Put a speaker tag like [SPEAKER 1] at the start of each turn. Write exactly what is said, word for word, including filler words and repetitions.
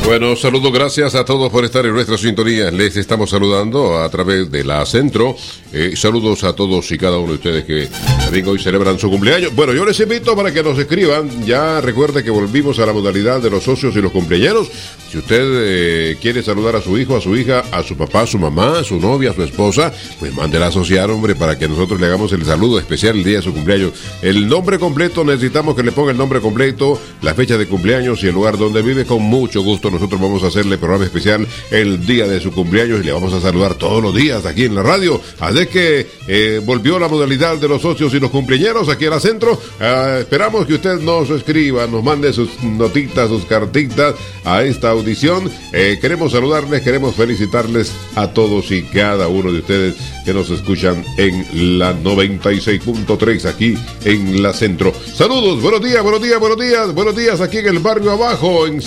[SPEAKER 1] Bueno, saludos, gracias a todos por estar en nuestra sintonía. Les estamos saludando a través de la Centro. Eh, saludos a todos y cada uno de ustedes que también hoy celebran su cumpleaños. Bueno, yo les invito para que nos escriban. Ya recuerde que volvimos a la modalidad de los socios y los cumpleaños. Si usted eh, quiere saludar a su hijo, a su hija, a su papá, a su mamá, a su novia, a su esposa, pues mándela a asociar, hombre, para que nosotros le hagamos el saludo especial el día de su cumpleaños. El nombre completo, necesitamos que le ponga el nombre completo, la fecha de cumpleaños y el lugar donde vive. Con mucho gusto nosotros vamos a hacerle programa especial el día de su cumpleaños y le vamos a saludar todos los días aquí en la radio. Así que eh, volvió la modalidad de los socios y los cumpleaños aquí en la Centro. Uh, esperamos que usted nos escriba, nos mande sus notitas, sus cartitas a esta audición. Eh, queremos saludarles, queremos felicitarles a todos y cada uno de ustedes que nos escuchan en la noventa y seis punto tres aquí en la Centro. Saludos, buenos días, buenos días, buenos días, buenos días aquí en el barrio abajo, en